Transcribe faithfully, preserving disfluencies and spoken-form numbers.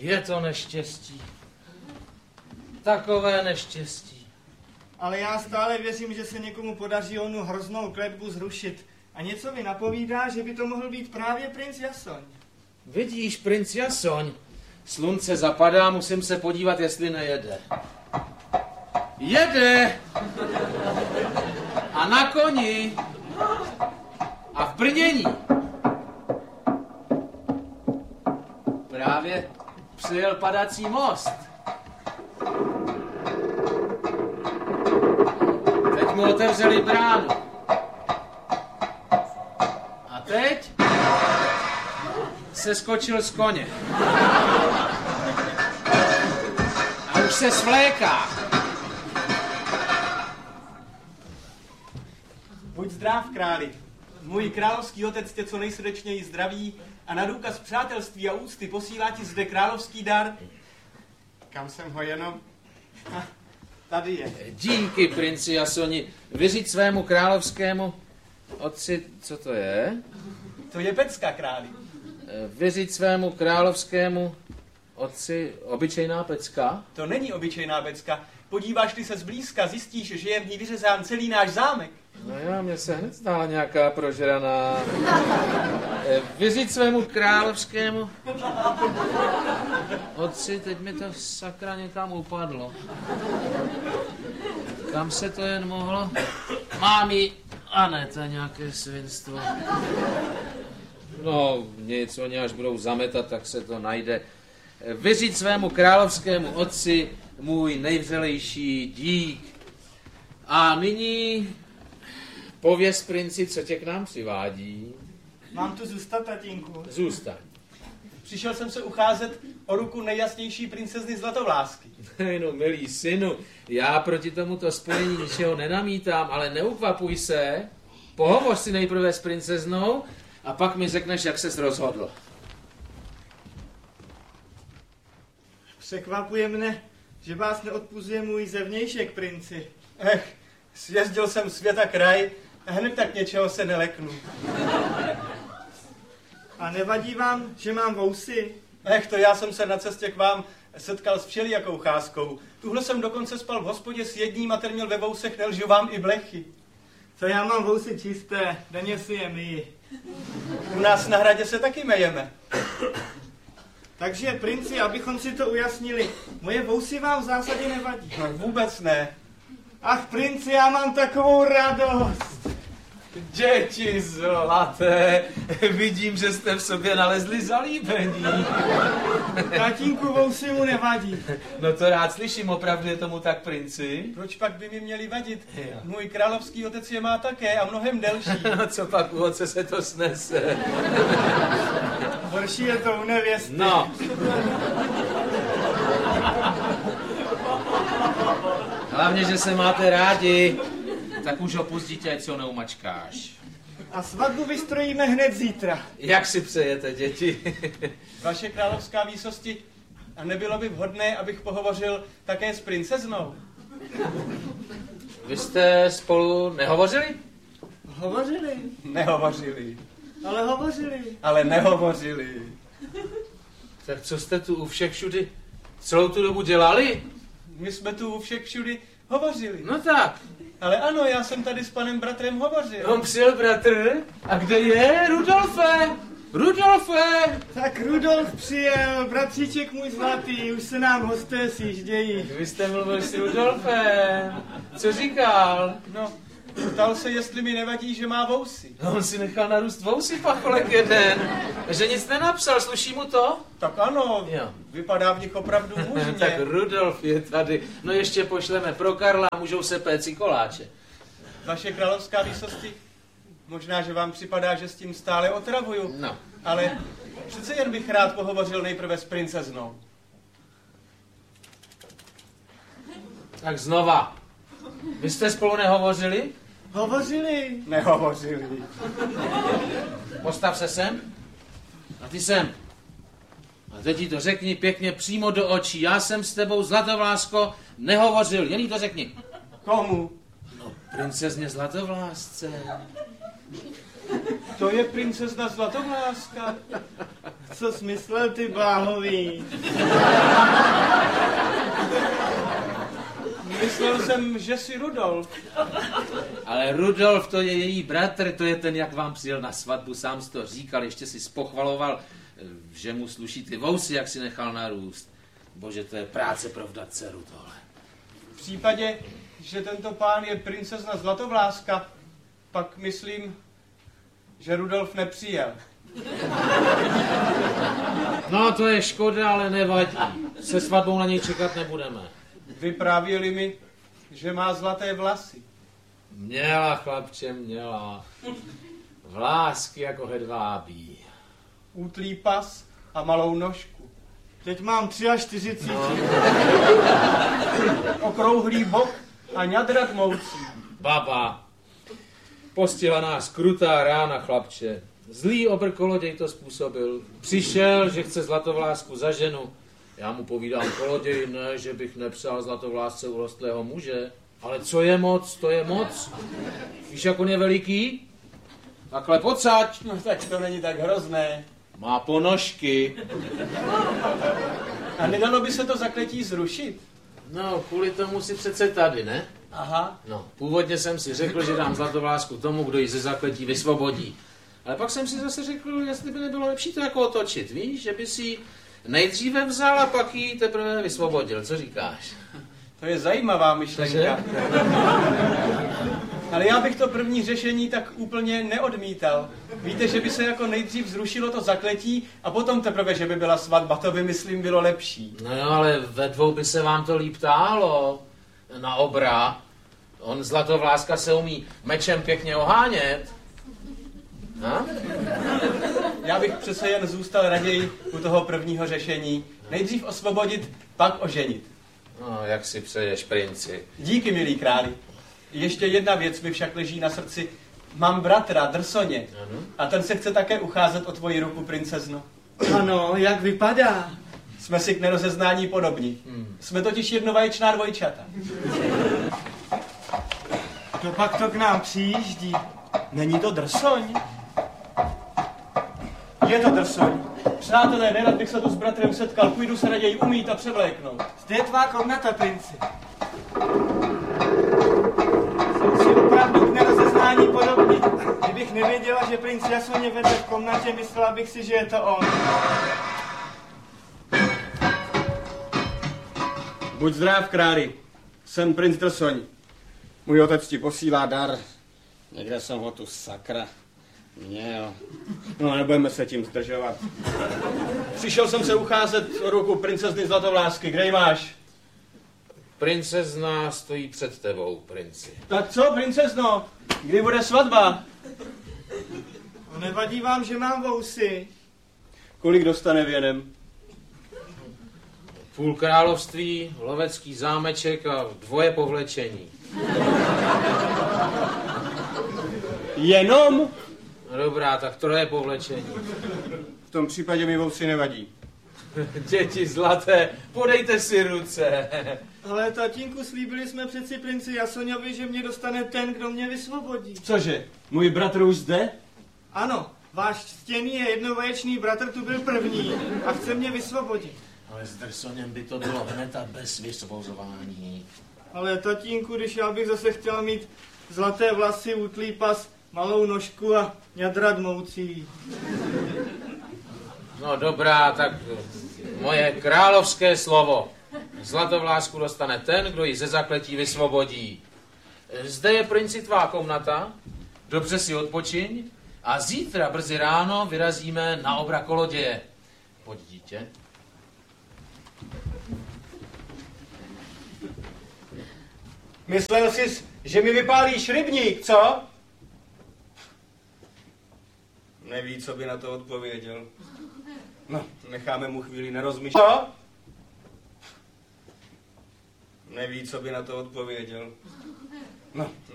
Je to neštěstí. Takové neštěstí. Ale já stále věřím, že se někomu podaří onu hroznou kletbu zrušit. A něco mi napovídá, že by to mohl být právě princ Jasoň. Vidíš, princ Jasoň. Slunce zapadá, musím se podívat, jestli nejede. Jede! A na koni. A v brnění. Právě přijel padací most. Teď mu otevřeli bránu. A teď se skočil z koně. A už se svléká. Buď zdrav, králi. Můj královský otec tě co nejsrdečněji zdraví a na důkaz přátelství a úcty posílá ti zde královský dar. Kam jsem ho jenom... Ha, tady je. Díky, princi Jasoni. Vyřiď svému královskému otci, co to je? To je pecka, králi. Vyřiď svému královskému otci obyčejná pecka? To není obyčejná pecka. Podíváš-li se zblízka, zjistíš, že je v ní vyřezán celý náš zámek. No já, mě se hned zdála nějaká prožraná. Vyřiď svému královskému otci, teď mi to sakra někam upadlo. Kam se to jen mohlo? Mámi, a ne, to je nějaké svinstvo. No, nic, oni až budou zametat, tak se to najde. Vyřiď svému královskému otci můj nejvřelejší dík. A nyní pověz princi, co tě k nám přivádí. Mám tu zůstat, tatínku? Zůstaň. Přišel jsem se ucházet o ruku nejjasnější princezny Zlatovlásky. No, milý synu, já proti tomuto spojení ničeho nenamítám, ale neukvapuj se. Pohovoř si nejprve s princeznou a pak mi řekneš, jak ses rozhodl. Překvapuje mne, že vás neodpuzuje můj zevnějšek, princi. Ech, sjezdil jsem svět a kraj a hned tak něčeho se neleknu. A nevadí vám, že mám vousy? Ech, to já jsem se na cestě k vám setkal s všelijakou cházkou. Tuhle jsem dokonce spal v hospodě s jedním a ten měl ve vousech, nelžu vám, i blechy. To já mám vousy čisté, denně si je myji. U nás na hradě se taky mejeme. Takže, princi, abychom si to ujasnili, moje vousy vám v zásadě nevadí. No, vůbec ne. Ach, princi, já mám takovou radost. Děti zlaté, vidím, že jste v sobě nalezli zalíbení. Tatínku, vousy mu nevadí. No to rád slyším, opravdu je tomu tak, princi? Proč pak by mi měli vadit? Můj královský otec je má také a mnohem delší. No co pak u otce se to snese? Horší je to u nevěsty. No. Hlavně, že se máte rádi, tak už opust dítě, ať se ho neumačkáš. A svatbu vystrojíme hned zítra. Jak si přejete, děti? Vaše královská výsosti, a nebylo by vhodné, abych pohovořil také s princeznou? Vy jste spolu nehovořili? Hovořili. Nehovořili. Ale hovořili. Ale nehovořili. Tak co jste tu u všech všudy celou tu dobu dělali? My jsme tu u všech všudy hovořili. No tak. Ale ano, já jsem tady s panem bratrem hovořil. On přijel bratr? A kde je? Rudolfe! Rudolfe! Tak Rudolf přijel, bratříček můj zlatý, už se nám hosté sjíždějí. Vy jste mluvil s Rudolfem. Co říkal? No, ptal se, jestli mi nevadí, že má vousy. No, on si nechal narůst vousy, pacholek jeden. Že nic nenapsal, sluší mu to? Tak ano, Jo. vypadá v nich opravdu mužně. Tak Rudolf je tady. No ještě pošleme pro Karla, můžou se péci koláče. Vaše královská výsosti, možná, že vám připadá, že s tím stále otravuju. No. Ale přece jen bych rád pohovořil nejprve s princeznou. Tak znova. Vy jste spolu nehovořili? Hovořili. Nehovořili. Postav se sem. A ty sem. A teď jí to řekni pěkně přímo do očí. Já jsem s tebou, Zlatovlásko, nehovořil. Jen jí to řekni. Komu? No, princezně Zlatovlásce. To je princezna Zlatovláska. Co jsi myslel, ty bláhový? Myslel jsem, že jsi Rudolf. Ale Rudolf, to je její bratr, to je ten, jak vám přijel na svatbu, sám jsi to říkal, ještě si spochvaloval, že mu sluší ty vousy, jak si nechal narůst. Bože, to je práce pro vdat dceru tohle. V případě, že tento pán je princezna Zlatovláska, pak myslím, že Rudolf nepřijel. No, to je škoda, ale nevadí. Se svatbou na něj čekat nebudeme. Vyprávěli mi, že má zlaté vlasy. Měla, chlapče, měla. Vlásky jako hedvábí. Útlý pas a malou nožku. Teď mám tři a čtyřicet. No. Okrouhlý bok a ňadra tmoucí. Baba. Postihla nás krutá rána, chlapče. Zlý obrkoloděj to způsobil. Přišel, že chce Zlatovlásku za ženu. Já mu povídám, koloděj, ne, že bych nepřál Zlatovlásce urostlého muže. Ale co je moc, to je moc. Víš, jak on je veliký? Takhle pocať. No tak to není tak hrozné. Má ponožky. A nedalo by se to zakletí zrušit? No, kvůli tomu si přece tady, ne? Aha. No, původně jsem si řekl, že dám Zlatovlásku tomu, kdo ji ze zakletí vysvobodí. Ale pak jsem si zase řekl, jestli by nebylo lepší to jako otočit, víš? Že by si nejdříve vzal a pak ji teprve vysvobodil. Co říkáš? To je zajímavá myšlenka. Ale já bych to první řešení tak úplně neodmítal. Víte, že by se jako nejdřív zrušilo to zakletí a potom teprve, že by byla svatba. To by, myslím, bylo lepší. No jo, ale ve dvou by se vám to líp táhlo. Na obra. On Zlatovláska se umí mečem pěkně ohánět. Ha? Já bych přece jen zůstal raději u toho prvního řešení. Nejdřív osvobodit, pak oženit. No, jak si přeješ, princi. Díky, milý králi. Ještě jedna věc mi však leží na srdci. Mám bratra, Drsoně. Ano. A ten se chce také ucházet o tvoji ruku, princezno. Ano, jak vypadá? Jsme si k nerozeznání podobní. Hmm. Jsme totiž jednovaječná dvojčata. To pak to k nám přijíždí. Není to Drsoň? Je to Drsoň. Přátelé, nerad bych se tu s bratrem setkal. Půjdu se raději umýt a převléknout. Zde je tvá komnata, princi. Jsou si opravdu k nerozeznání podobní. Kdybych nevěděla, že princ Jason je vedle v komnatě, myslela bych si, že je to on. Buď zdrav, králi. Jsem princ Drsoň. Můj otec ti posílá dar. Někde jsem ho tu sakra měl. No, nebudeme se tím zdržovat. Přišel jsem se ucházet o ruku princezny Zlatovlásky. Kde ji máš? Princezna stojí před tebou, princi. Tak co, princezno? Kdy bude svatba? No, nevadí vám, že mám vousy? Kolik dostane věnem? Půl království, lovecký zámeček a dvoje povlečení. Jenom? No dobrá, tak troje povlečení. V tom případě mi vousy nevadí. Děti zlaté, podejte si ruce. Ale tatínku, slíbili jsme přeci princi Jasoňovi, že mě dostane ten, kdo mě vysvobodí. Cože? Můj bratr už zde? Ano, váš ctěný a jednovaječný bratr tu byl první a chce mě vysvobodit. Ale s Drsoněm by to bylo hned a bez vysvobozování. Ale tatínku, když já bych zase chtěl mít zlaté vlasy, útlý pas, malou nožku a ňadra dmoucí. No dobrá, tak moje královské slovo. Zlatovlásku dostane ten, kdo ji ze zakletí vysvobodí. Zde je princi tvá komnata, dobře si odpočiň a zítra brzy ráno vyrazíme na obra koloděje. Pojď, dítě. Myslel jsi, že mi vypálíš rybník, co? Neví, co by na to odpověděl. No, necháme mu chvíli nerozmýšlet. Co? Neví, co by na to odpověděl. No.